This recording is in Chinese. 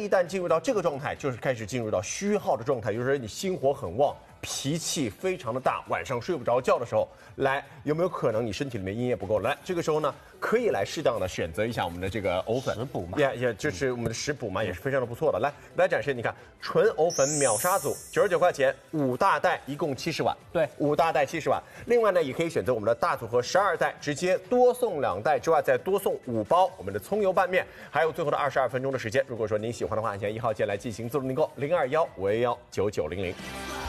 一旦进入到这个状态，就是开始进入到虚耗的状态，就是你心火很旺。脾气非常的大，晚上睡不着觉的时候，来有没有可能你身体里面阴液不够？来，这个时候呢，可以来适当的选择一下我们的这个藕粉食补嘛， 也就是我们的食补嘛，也是非常的不错的。来展示，你看纯藕粉秒杀组，99块钱，5大袋，一共70碗， 对 ，5大袋70碗。另外呢，也可以选择我们的大组合12袋，直接多送2袋之外，再多送5包我们的葱油拌面，还有最后的22分钟的时间。如果说您喜欢的话，按下1号键来进行自动订购，0215119900。